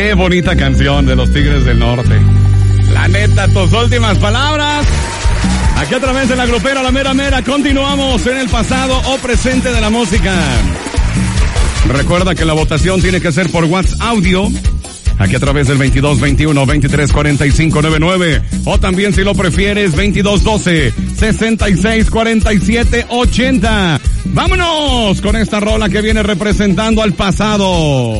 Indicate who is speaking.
Speaker 1: Qué bonita canción de los Tigres del Norte. La neta, tus últimas palabras. Aquí a través de la grupera La Mera Mera continuamos en el pasado o presente de la música. Recuerda que la votación tiene que ser por WhatsApp audio. Aquí a través del 2221-234599. O también, si lo prefieres, 2212-664780. Vámonos con esta rola que viene representando al pasado.